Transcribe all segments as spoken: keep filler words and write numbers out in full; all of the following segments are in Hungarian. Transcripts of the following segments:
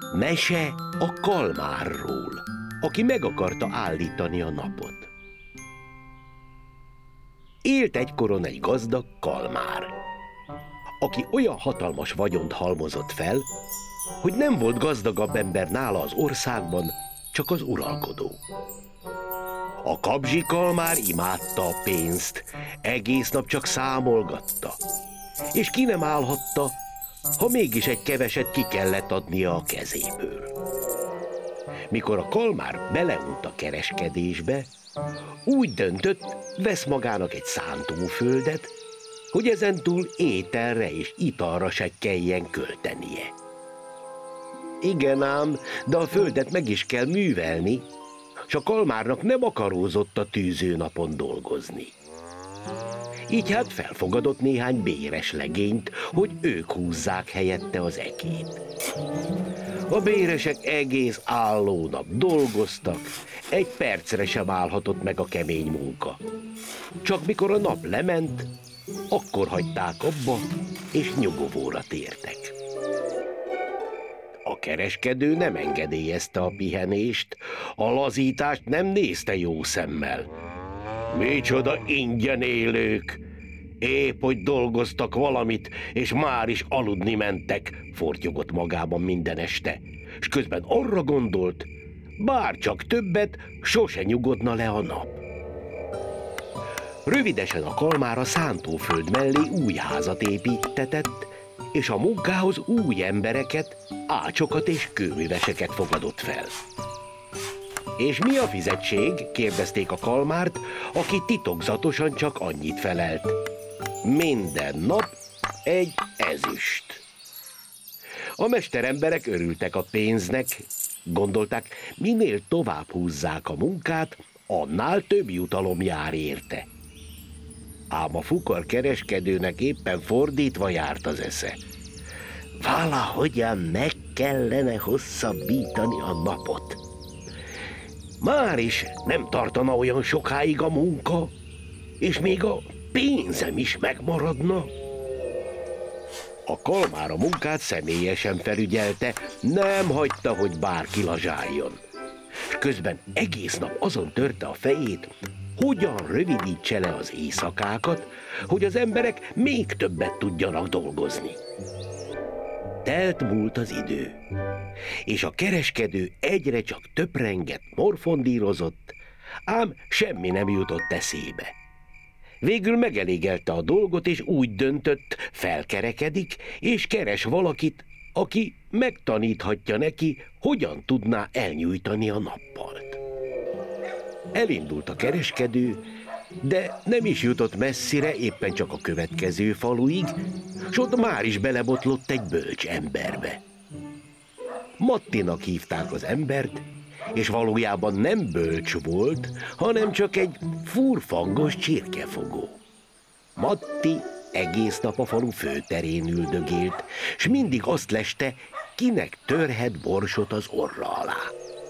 Mese a kalmárról, aki meg akarta állítani a napot. Élt egykoron egy gazdag kalmár, aki olyan hatalmas vagyont halmozott fel, hogy nem volt gazdagabb ember nála az országban, csak az uralkodó. A kabzsi kalmár imádta a pénzt, egész nap csak számolgatta, és ki nem állhatta, ha mégis egy keveset ki kellett adnia a kezéből. Mikor a kalmár beleunt a kereskedésbe, úgy döntött, vesz magának egy szántóföldet, hogy ezentúl ételre és italra se kelljen költenie. Igen ám, de a földet meg is kell művelni, s a kalmárnak nem akarózott a tűzőnapon dolgozni. Így hát felfogadott néhány béres legényt, hogy ők húzzák helyette az ekét. A béresek egész álló nap dolgoztak, egy percre sem állhatott meg a kemény munka. Csak mikor a nap lement, akkor hagyták abba, és nyugovóra tértek. A kereskedő nem engedélyezte a pihenést, a lazítást nem nézte jó szemmel. Micsoda ingyen élők! Épp hogy dolgoztak valamit, és már is aludni mentek, fortyogott magában minden este, s közben arra gondolt, bár csak többet, sose nyugodna le a nap. Rövidesen a kalmár a szántóföld mellé új házat építtetett, és a munkához új embereket, ácsokat és kőműveseket fogadott fel. És mi a fizetség? Kérdezték a kalmárt, aki titokzatosan csak annyit felelt. Minden nap egy ezüst. A mesteremberek örültek a pénznek, gondolták, minél tovább húzzák a munkát, annál több jutalom jár érte. Ám a fukar kereskedőnek éppen fordítva járt az esze. Valahogyan meg kellene hosszabbítani a napot. Már is nem tartana olyan sokáig a munka, és még a pénzem is megmaradna. A kalmár a munkát személyesen felügyelte, nem hagyta, hogy bárki lazsáljon. Közben egész nap azon törte a fejét, hogyan rövidítse le az éjszakákat, hogy az emberek még többet tudjanak dolgozni. Telt múlt az idő, és a kereskedő egyre csak töprengett, morfondírozott, ám semmi nem jutott eszébe. Végül megelégelte a dolgot, és úgy döntött, felkerekedik, és keres valakit, aki megtaníthatja neki, hogyan tudná elnyújtani a nappalt. Elindult a kereskedő, de nem is jutott messzire, éppen csak a következő faluig, s ott már is belebotlott egy bölcs emberbe. Mattinak hívták az embert, és valójában nem bölcs volt, hanem csak egy furfangos csirkefogó. Matti egész nap a falu főterén üldögélt, s mindig azt leste, kinek törhet borsot az orra alá.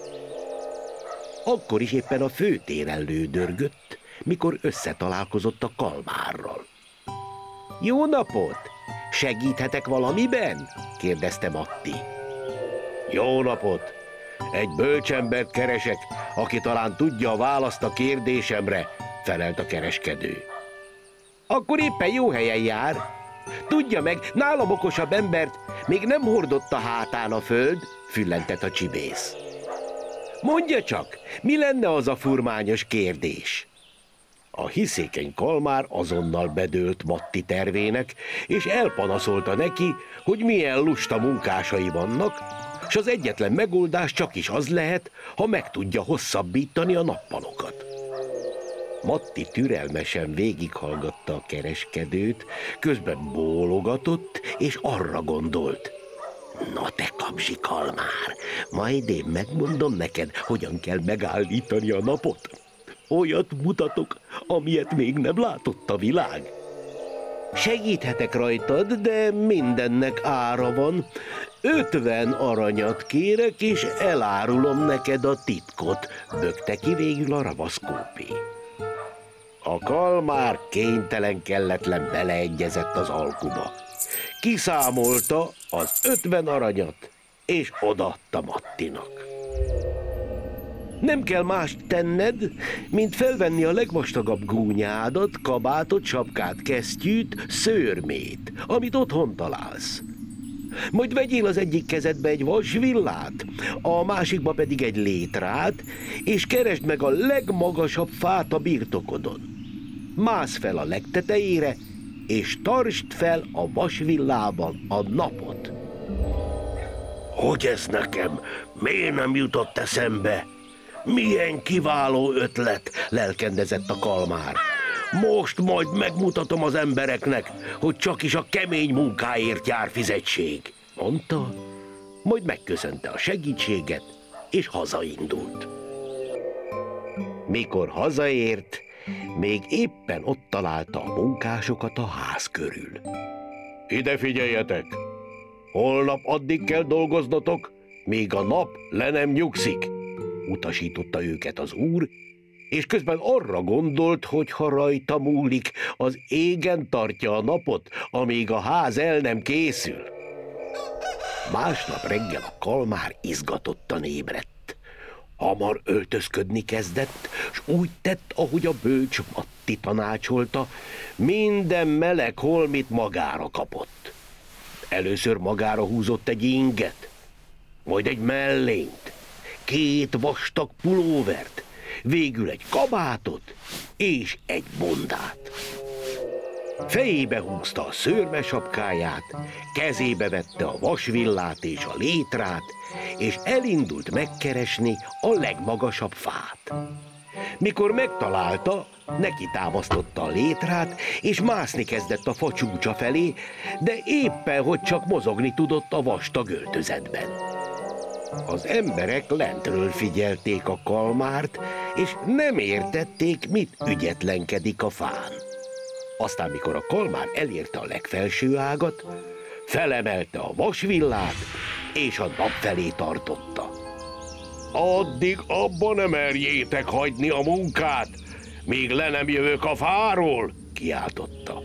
Akkor is éppen a főtéren lődörgött, mikor összetalálkozott a kalmárral. Jó napot! Segíthetek valamiben? Kérdezte Matti. Jó napot! Egy bölcsembert keresek, aki talán tudja a választ a kérdésemre, felelt a kereskedő. Akkor éppen jó helyen jár. Tudja meg, nálam okosabb embert még nem hordott a hátán a föld, füllentett a csibész. Mondja csak, mi lenne az a furmányos kérdés? A hiszékeny kalmár azonnal bedőlt Matti tervének, és elpanaszolta neki, hogy milyen lusta munkásai vannak, s az egyetlen megoldás csak is az lehet, ha meg tudja hosszabbítani a nappalokat. Matti türelmesen végighallgatta a kereskedőt, közben bólogatott, és arra gondolt. Na te kapzsi kalmár, majd én megmondom neked, hogyan kell megállítani a napot. Olyat mutatok, amilyet még nem látott a világ. Segíthetek rajtad, de mindennek ára van. Ötven aranyat kérek, és elárulom neked a titkot, bökte ki végül a ravaszkópé. A kalmár kénytelen kelletlen beleegyezett az alkuba. Kiszámolta az ötven aranyat, és odaadta Mattinak. Nem kell mást tenned, mint felvenni a legvastagabb gúnyádat, kabátot, sapkát, kesztyűt, szőrmét, amit otthon találsz. Majd vegyél az egyik kezedbe egy vasvillát, a másikba pedig egy létrát, és keresd meg a legmagasabb fát a birtokodon. Mász fel a legtetejére, és tartsd fel a vasvillában a napot. Hogy ez nekem? Miért nem jutott eszembe? Milyen kiváló ötlet, lelkendezett a kalmár. Most majd megmutatom az embereknek, hogy csak is a kemény munkáért jár fizetség, mondta, majd megköszönte a segítséget, és hazaindult. Mikor hazaért, még éppen ott találta a munkásokat a ház körül. Ide figyeljetek! Holnap addig kell dolgoznatok, míg a nap le nem nyugszik, utasította őket az úr, és közben arra gondolt, hogy ha rajta múlik, az égen tartja a napot, amíg a ház el nem készül. Másnap reggel a kalmár izgatottan ébredt. Hamar öltözködni kezdett, s úgy tett, ahogy a bölcs Matti tanácsolta, minden meleg holmit magára kapott. Először magára húzott egy inget, majd egy mellényt, két vastag pulóvert, végül egy kabátot és egy bundát. Fejébe húzta a szőrmesapkáját, kezébe vette a vasvillát és a létrát, és elindult megkeresni a legmagasabb fát. Mikor megtalálta, neki támasztotta a létrát, és mászni kezdett a fa csúcsa felé, de éppen, hogy csak mozogni tudott a vastag öltözetben. Az emberek lentről figyelték a kalmárt, és nem értették, mit ügyetlenkedik a fán. Aztán, mikor a kalmár elérte a legfelső ágat, felemelte a vasvillát, és a nap felé tartotta. Addig abba nem merjétek hagyni a munkát, míg le nem jövök a fáról, kiáltotta.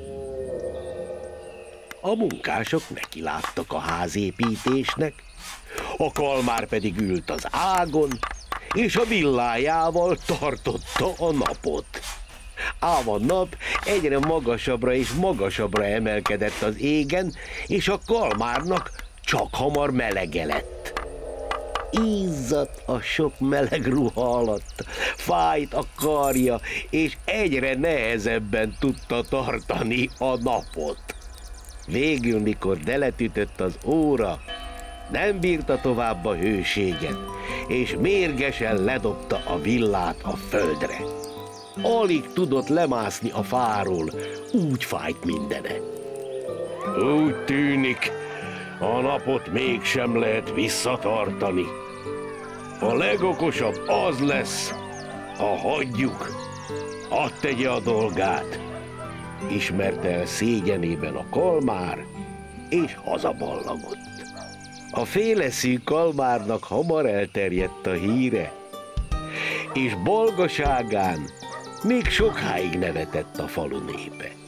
A munkások nekiláttak a házépítésnek, a kalmár pedig ült az ágon, és a villájával tartotta a napot. Ám a nap egyre magasabbra és magasabbra emelkedett az égen, és a kalmárnak csak hamar melege lett. Izzadt a sok meleg ruha alatt, fájt a karja, és egyre nehezebben tudta tartani a napot. Végül, mikor deletütött az óra, nem bírta tovább a hőséget, és mérgesen ledobta a villát a földre. Alig tudott lemászni a fáról, úgy fájt mindene. Úgy tűnik, a napot mégsem lehet visszatartani. A legokosabb az lesz, ha hagyjuk, hadd tegye a dolgát, ismerte el szégyenében a kalmár, és hazaballagott. A féleszű kalmárnak hamar elterjedt a híre, és bolgaságán még sokáig nevetett a falu népe.